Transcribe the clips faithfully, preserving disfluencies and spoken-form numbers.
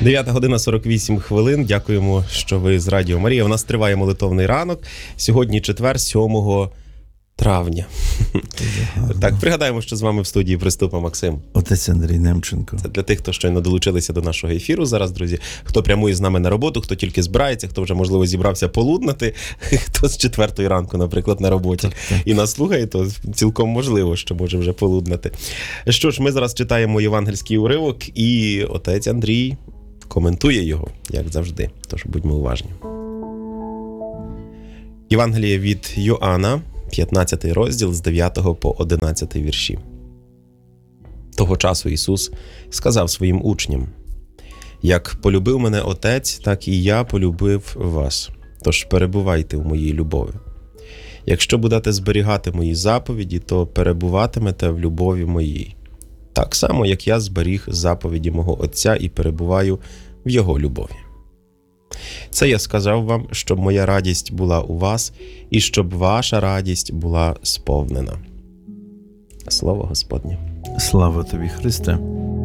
дев'ята година сорок вісім хвилин. Дякуємо, що ви з Радіо Марія. У нас триває молитовний ранок. Сьогодні четвер, сьомого травня. Так, пригадаємо, що з вами в студії приступа Максим. Отець Андрій Немченко. Це для тих, хто щойно долучилися до нашого ефіру зараз, друзі. Хто прямує з нами на роботу, хто тільки збирається, хто вже, можливо, зібрався полуднати, хто з четвертої ранку, наприклад, на роботі. Так, так. І нас слухає, то цілком можливо, що може вже полуднати. Що ж, ми зараз читаємо євангельський уривок, і отець Андрій коментує його, як завжди. Тож будьмо уважні. Євангеліє від Йоанна, п'ятнадцятий розділ з дев'ятого по одинадцятий вірші. Того часу Ісус сказав своїм учням: «Як полюбив мене Отець, так і я полюбив вас. Тож перебувайте в моїй любові. Якщо будете зберігати мої заповіді, то перебуватимете в любові моїй. Так само, як я зберіг заповіді мого Отця і перебуваю в Його любові. Це я сказав вам, щоб моя радість була у вас, і щоб ваша радість була сповнена». Слово Господнє. Слава тобі, Христе.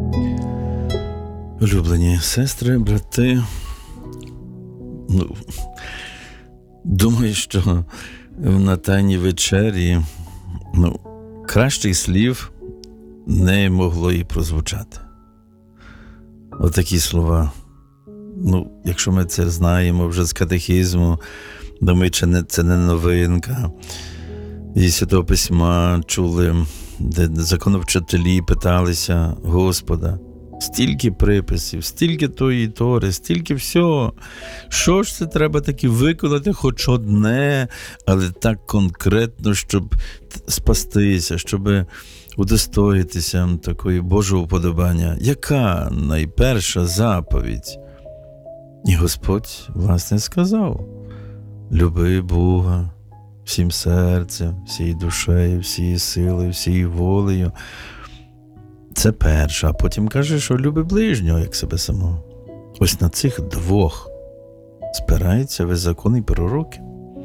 Улюблені сестри, брати, ну, думаю, що на Тайній вечері ну, кращих слів не могло і прозвучати. Отакі слова. Ну, якщо ми це знаємо вже з катехізму, думаю, чи не, це не новинка. І Святого Письма чули, де законовчителі питалися Господа: стільки приписів, стільки тої тори, стільки всього. Що ж це треба таки виконати хоч одне, але так конкретно, щоб спастися, щоб удостоїтися такої Божого уподобання? Яка найперша заповідь? І Господь, власне, сказав: люби Бога всім серцем, всією душею, всією силою, всією волею. Це перше. А потім каже, що люби ближнього, як себе самого. Ось на цих двох спираються весь закон і пророки.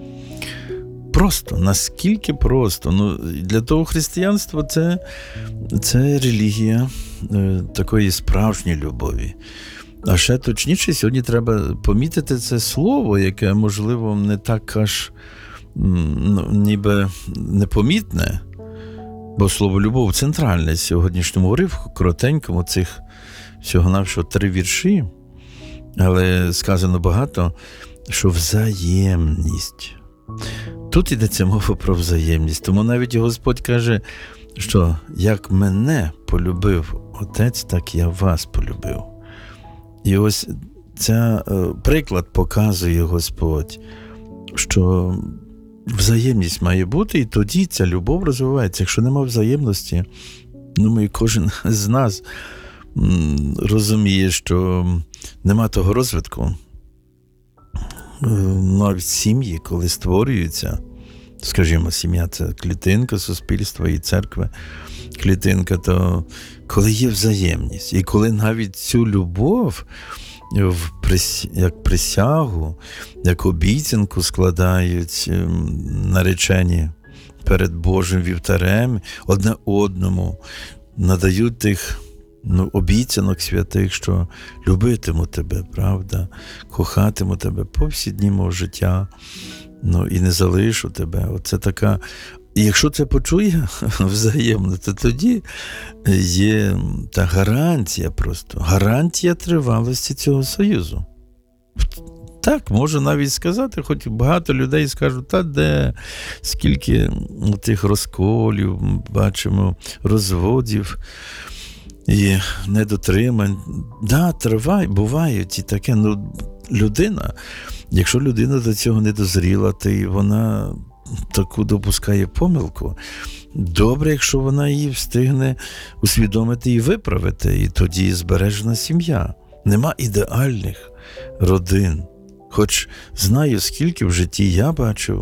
Просто, наскільки просто. Ну, для того християнство це, це релігія е, такої справжньої любові. А ще точніше, сьогодні треба помітити це слово, яке, можливо, не так аж ну, ніби непомітне, бо слово «любов» центральне в сьогоднішньому уривку, коротенькому, цих всього-навсього три вірші, але сказано багато, що взаємність. Тут йдеться мова про взаємність, тому навіть Господь каже, що як мене полюбив Отець, так я вас полюбив. І ось ця е, приклад показує Господь, що взаємність має бути, і тоді ця любов розвивається. Якщо нема взаємності, ну, ми, кожен з нас м, розуміє, що нема того розвитку. Е, навіть сім'ї, коли створюються, скажімо, сім'я – це клітинка суспільства і церкви, клітинка, то коли є взаємність, і коли навіть цю любов в прис... як присягу, як обіцянку складають наречені перед Божим вівтарем, одне одному надають тих ну, обіцянок святих, що любитиму тебе, правда, кохатиму тебе по всі дні мого життя, ну і не залишу тебе. Оце така. І якщо це почує взаємно, то тоді є та гарантія просто, гарантія тривалості цього союзу. Так, можу навіть сказати, хоч багато людей скажуть, та де, скільки тих розколів, бачимо, розводів і недотримань. Да, триває, бувають і таке, ну, людина, якщо людина до цього не дозріла, то і вона таку допускає помилку, добре, якщо вона її встигне усвідомити і виправити, і тоді збережена сім'я. Нема ідеальних родин. Хоч знаю, скільки в житті я бачив